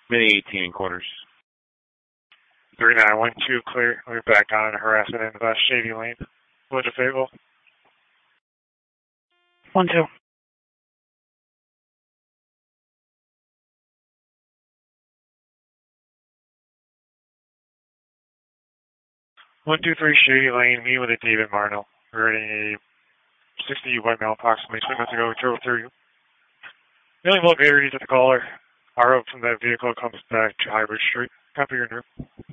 Mini 18 and quarters. 3912 clear. We're back on harassment in Shady Lane. Wood to Fable. 1-2. 123 Shady Lane, me with a David Marno. We're in a 60 white male approximately 2 minutes ago, drove through. The only motivator is at the caller. Our from that vehicle comes back to Hybrid Street. Copy your nerve.